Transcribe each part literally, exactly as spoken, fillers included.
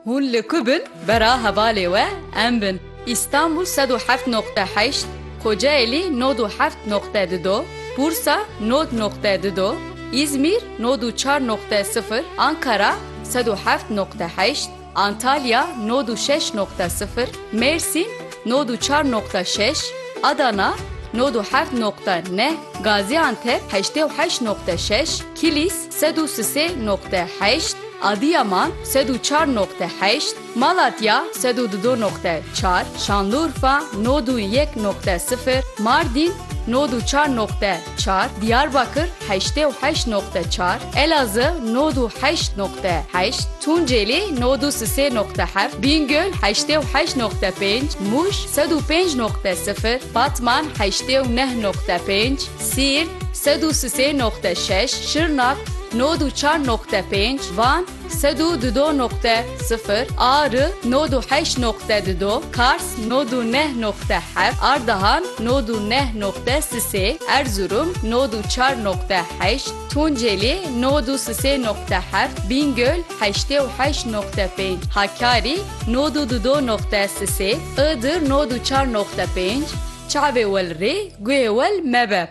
Hûn li ku bin bera hevalê we em bin. İstanbul sed û heft nokta heşt, Kocaeli nod û heft nokta du, Bursa nod nokta du, İzmir nod û çar nokta sıfır, Ankara sed û heft nokta heşt, Antalya nod û şeş nokta sıfır, Mersin nod û çar nokta şeş, Adana nod û heft nokta ne, Gaziantep heşt û heşt nokta şeş, Kilis sed û sê nokta heşt, Adıyaman sed û çar nokta heşt, Malatya sed û du nokta çar, Şanlıurfa nod û yek nokta sıfır, Mardin nod û çar nokta çar, Diyarbakır heşt û heşt nokta çar, Elazığ nod û heşt nokta heşt, Tunceli nod û sê nokta heft, Bingöl heşt û heşt nokta pênc, Muş sed û pênc nokta sıfır, Batman heşt û neh nokta pênc, Siirt sed û sê nokta şeş, Şırnak nod û çar nokta pênc, Van sed û du nokta sıfır, Ağrı nod û heşt nokta du, Kars nod û neh nokta heft, Ardahan nod û neh nokta sê, Erzurum nod û çar nokta heşt, Tunceli nod û sê nokta heft, Bingöl heşt û heşt nokta pênc, Hakkari nod û du nokta sê, Iğdır nod û çar nokta pênc, çavê wel rê guhê wel mebe.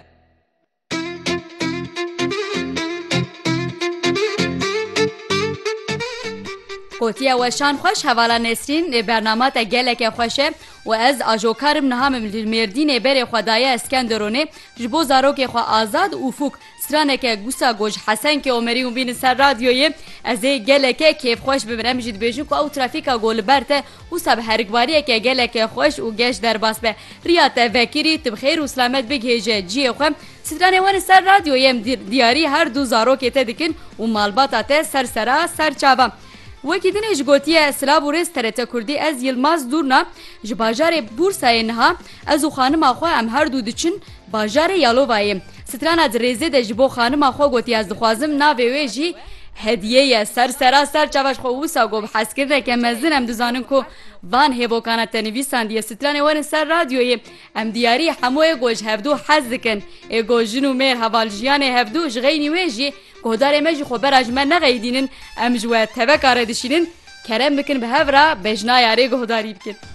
Gotiya weşan xweş hevala Nesrîn bernama te geleke xweş e û ez ajokarim niha min li Mêrdînê berê Xwedaya Eskenderonê ji bo zarokê xwe Azad û Fûk straneke Gusa Goj Hesenkê Omerî û bînin ser radyoyê ez ê geleke kêfxweş bibin em jî dibêjin ku ew trafîka golber te wisa bi herikbariyeke geleke xweş û geş derbas be. Riya te vekirî tu bi xêr û selamet bigihêje ciyê xwe. Stranê wan ser radyoyê em diyarî her du zarokê te dikin û malbata te ser sera ser çavan. Wekî dinê ji gotiye Silav û Rêz T R T Kurdî ez Yilmaz Durna ji bajarê Bursayê niha ez û xanima xwe em her du diçin bajarê Yalovayê. Strana di Rêzê de ji bo xanima xwe gotiye ez dixwazim navê wê jî hediyeye ser sera ser çavaş xwe wisa got bi hezkirineke mezin em dizanin ku van hêvokana te nivîsandiye stranê werin ser radyoyê em diyarî hemûyê got ji hevdû hez dikin ê got jin û mêr heval jiyanê hevdû ji xeynî wê jî guhdarê me jî xwe bera ji me neqeydînin em ji we teveka re dişînin kerem bikin bi hev re bejna yarê guhdarî bikin.